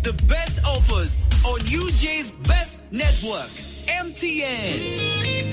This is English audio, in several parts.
the best offers on UJ's best network, MTN.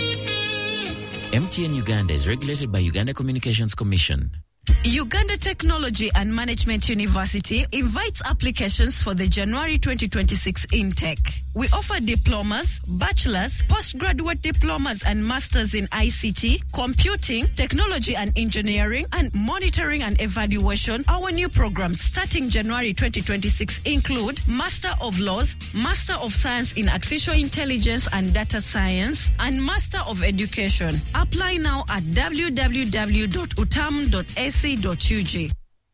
MTN Uganda is regulated by Uganda Communications Commission. Uganda Technology and Management University invites applications for the January 2026 intake. We offer diplomas, bachelor's, postgraduate diplomas and masters in ICT, computing, technology and engineering, and monitoring and evaluation. Our new programs starting January 2026 include Master of Laws, Master of Science in Artificial Intelligence and Data Science, and Master of Education. Apply now at www.utam.ac.ug.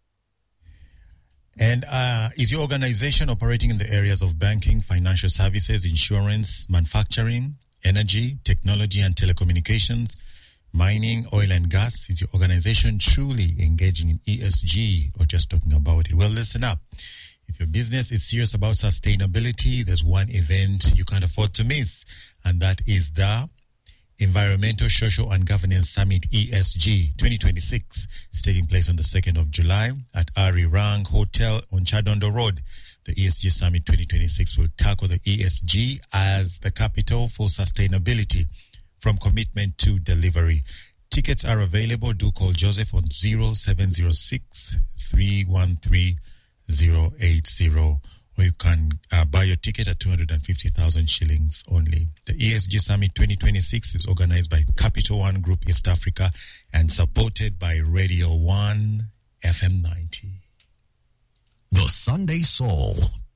And is your organization operating in the areas of banking, financial services, insurance, manufacturing, energy, technology and telecommunications, mining, oil and gas? Is your organization truly engaging in ESG or just talking about it? Well, listen up. If your business is serious about sustainability, there's one event you can't afford to miss, and that is the Environmental, Social and Governance Summit ESG 2026. It's taking place on the 2nd of July at Ari Rang Hotel on Chadondo Road. The ESG Summit 2026 will tackle the ESG as the capital for sustainability, from commitment to delivery. Tickets are available. Do call Joseph on 0706 313 080. Or you can buy your ticket at 250,000 shillings only. The ESG Summit 2026 is organized by Capital One Group East Africa and supported by Radio 1 FM 90. The Sunday Soul